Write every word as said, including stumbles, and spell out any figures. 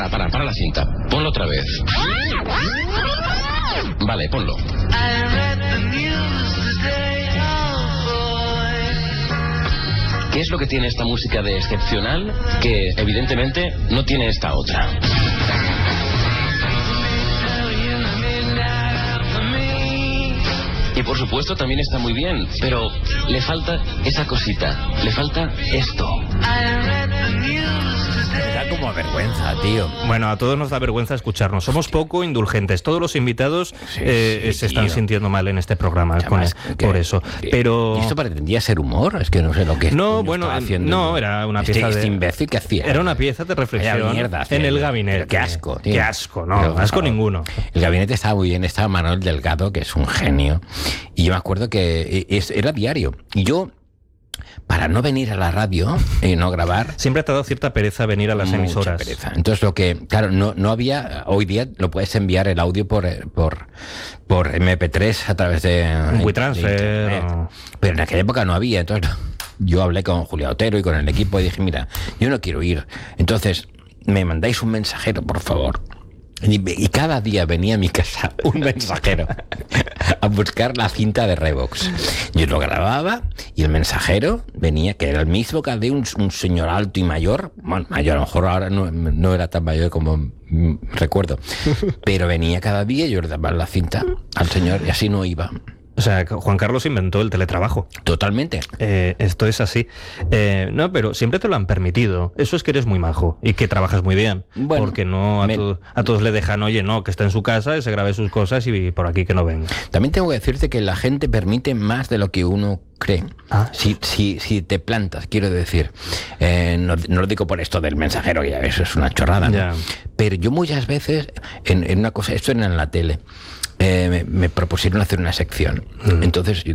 para, para, para la cinta. Ponlo otra vez. Vale, ponlo. ¿Qué es lo que tiene esta música de excepcional que evidentemente no tiene esta otra? Y por supuesto también está muy bien, pero le falta esa cosita, le falta esto. Me da como vergüenza, tío. Bueno, a todos nos da vergüenza escucharnos. Somos poco indulgentes. Todos los invitados Sí, eh, sí, se están tío. sintiendo mal en este programa. Además, con- que- por eso. que- Pero ¿Y esto pretendía ser humor? Es que no sé lo que No, coño bueno, estaba haciendo. no, era una este, pieza de- Este imbécil que hacía. era una pieza de reflexión Vaya mierda hacía en el yo. gabinete. Pero qué asco, tío. Qué asco, no, Pero, por asco favor. ninguno. El gabinete estaba muy bien, estaba Manuel Delgado, que es un genio, y yo me acuerdo que es- era diario. Y yo, para no venir a la radio y no grabar, Siempre te ha dado cierta pereza venir a las mucha emisoras. pereza. Entonces lo que, claro, no, no había, hoy día lo puedes enviar el audio por, eh, por, por eme pe tres a través de, Un de WeTransfer internet. o- Pero en aquella época no había, entonces yo hablé con Julia Otero y con el equipo y dije, mira, yo no quiero ir. Entonces, me mandáis un mensajero, por favor. Y, y cada día venía a mi casa un mensajero a buscar la cinta de Revox. Yo lo grababa y el mensajero venía, que era el mismo que de un, un señor alto y mayor. Bueno, mayor, a lo mejor ahora no, no era tan mayor como mm, recuerdo. Pero venía cada día y yo le daba la cinta al señor y así no iba. O sea, Juan Carlos inventó el teletrabajo. Totalmente. Eh, esto es así. Eh, no, pero siempre te lo han permitido. Eso es que eres muy majo y que trabajas muy bien. Bueno, porque no a, me- to- a todos le dejan, oye, no, que está en su casa y se grabe sus cosas y por aquí que no venga. También tengo que decirte que la gente permite más de lo que uno cree. Ah. Si, si, si te plantas, quiero decir. Eh, no, no lo digo por esto del mensajero, que ya ves, es una chorrada, ¿no? Ya. Pero yo muchas veces, en, en una cosa, esto era en la tele, eh, me, me propusieron hacer una sección. Mm. Entonces yo